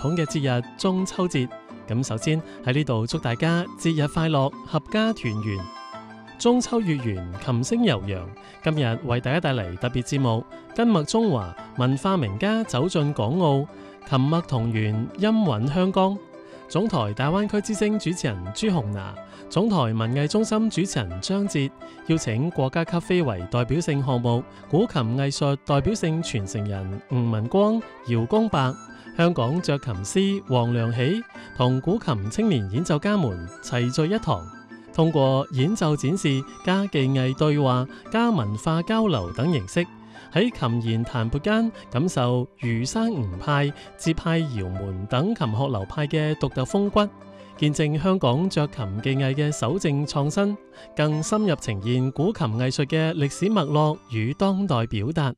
統嘅節日中秋節。咁首先喺呢度祝大家節日快樂，合家團圓。中秋月圓，琴聲悠揚。今日為大家帶嚟特別節目《根脈中華》，文化名家走進港澳，琴脈同源，音韻香江。總台大灣區之聲主持人朱紅娜，總台文藝中心主持人張哲，邀請國家級非遺代表性項目古琴藝術代表性傳承人吳文光、姚公伯，香港斲琴師黃良喜同古琴青年演奏家們齊聚一堂，通過演奏展示加技藝對話加文化交流等形式，喺琴弦彈撥間感受餘山吳派、節派姚門等琴學流派嘅獨特風骨，見證香港斲琴技藝嘅守正創新，更深入呈現古琴藝術嘅歷史脈絡與當代表達。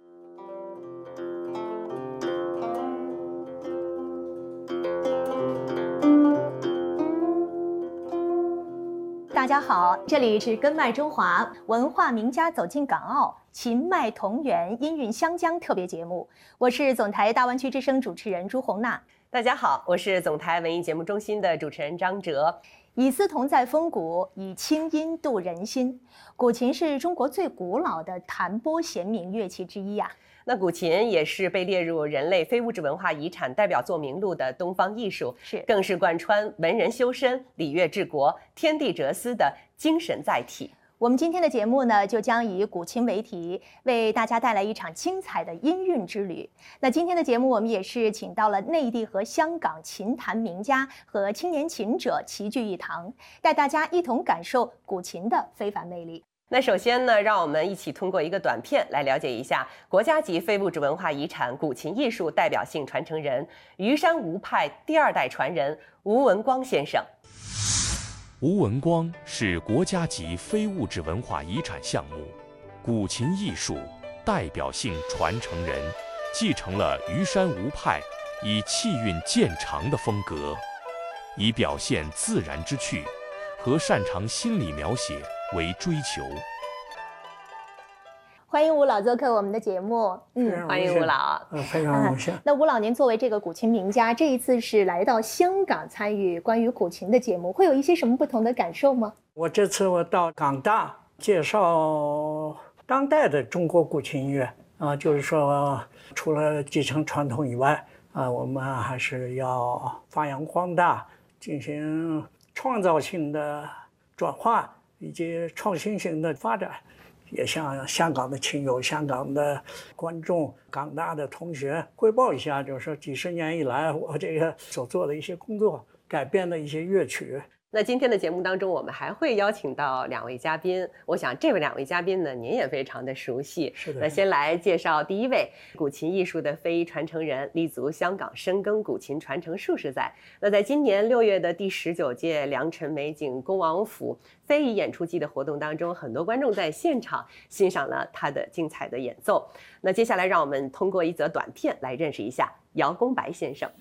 大家好，这里是根脉中华文化名家走进港澳，琴脉同源，音韵香江特别节目。我是总台大湾区之声主持人朱红娜。 大家好，我是总台文艺节目中心的主持人张哲。 以丝同在风骨，以清音度人心。古琴是中国最古老的弹拨弦鸣乐器之一呀。 那古琴也是被列入人类非物质文化遗产代表作名录的东方艺术，更是贯穿文人修身、礼乐治国、天地哲思的精神载体。 我们今天的节目呢，就将以古琴为题，为大家带来一场精彩的音韵之旅。那今天的节目，我们也是请到了内地和香港琴坛名家和青年琴者齐聚一堂，带大家一同感受古琴的非凡魅力。 那首先呢，让我们一起通过一个短片来了解一下国家级非物质文化遗产古琴艺术代表性传承人虞山吴派第2代传人吴文光先生。 吴文光是国家级非物质文化遗产项目古琴艺术代表性传承人，继承了虞山吴派以气韵渐长的风格，以表现自然之趣和擅长心理描写为追求。 欢迎吴老做客我们的节目。 欢迎吴老。 非常荣幸。 那吴老，您作为这个古琴名家，这一次是来到香港参与关于古琴的节目，会有一些什么不同的感受吗？ 这次我到港大介绍当代的中国古琴音乐就是说除了继承传统以外我们还是要发扬光大，进行创造性的转化以及创新型的发展，也向香港的亲友、香港的观众、港大的同学汇报一下，就是说几十年以来我这个所做的一些工作，改编的一些乐曲。 那今天的节目当中，我们还会邀请到2位嘉宾。我想这2位嘉宾呢，您也非常的熟悉。 是的。 那先来介绍第1位，古琴艺术的非遗传承人，立足香港深耕古琴传承数十载。那在今年6月的第19届良辰美景恭王府非遗演出季的活动当中，很多观众在现场欣赏了他的精彩的演奏。那接下来让我们通过一则短片来认识一下姚公白先生。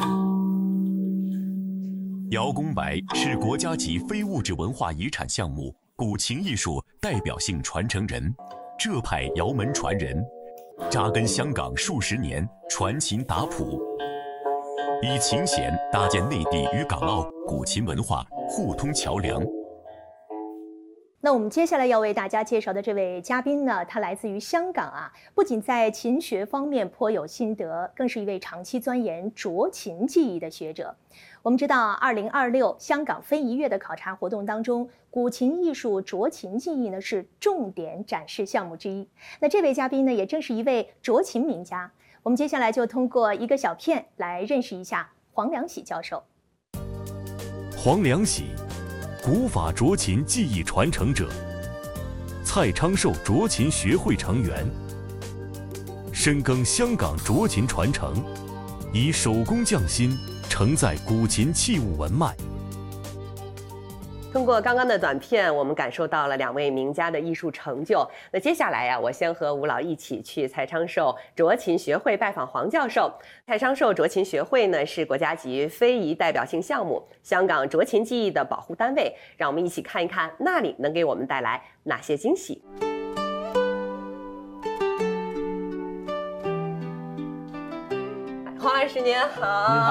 姚公白是国家级非物质文化遗产项目古琴艺术代表性传承人，浙派姚门传人，扎根香港数十年，传琴打谱，以琴弦搭建内地与港澳古琴文化互通桥梁。 那我们接下来要为大家介绍的这位嘉宾呢，他来自于香港不仅在琴学方面颇有心得，更是一位长期钻研斲琴技艺的学者。我们知道2026香港非遗月的考察活动当中，古琴艺术斲琴技艺呢是重点展示项目之一。那这位嘉宾呢，也正是一位斲琴名家。我们接下来就通过一个小片来认识一下黄良喜教授。 黄良喜，古法斲琴技艺传承者，蔡昌寿斲琴学会成员，深耕香港斲琴传承，以手工匠心承载古琴器物文脉。 通过刚刚的短片，我们感受到了2位名家的艺术成就。那接下来我先和吴老一起去蔡昌寿斲琴学会拜访黄教授。蔡昌寿斲琴学会呢是国家级非遗代表性项目，香港斲琴技艺的保护单位。让我们一起看一看那里能给我们带来哪些惊喜。黄老师您好。